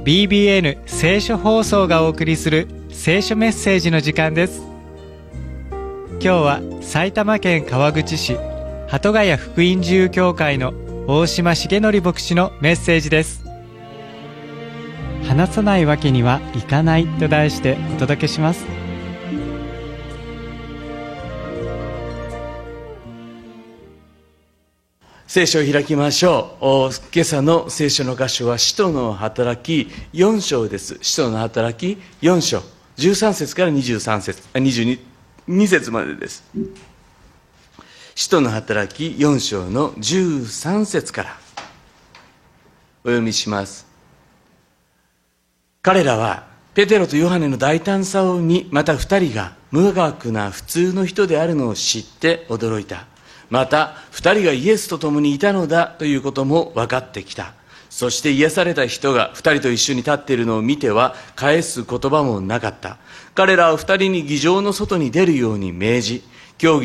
BBN 聖書放送がお送りする聖書メッセージの時間です。今日は埼玉県川口市鳩ヶ谷福音自由教会の大島重則牧師のメッセージです。話さないわけにはいかないと題してお届けします。 聖書を開きましょう。今朝の聖書の箇所は使徒の働き4章です。使徒の働き4章13節から22節までです。使徒の働き4章の13節からお読みします。彼らはペテロとヨハネの大胆さを見、また2人が無学な普通の人であるのを知って驚いた。また2人がイエスと共にいたのだということも分かってきた。そして癒された人が2人と一緒に立っているのを見ては返す言葉もなかった。彼らは2人に議場の外に出るように命じ、協議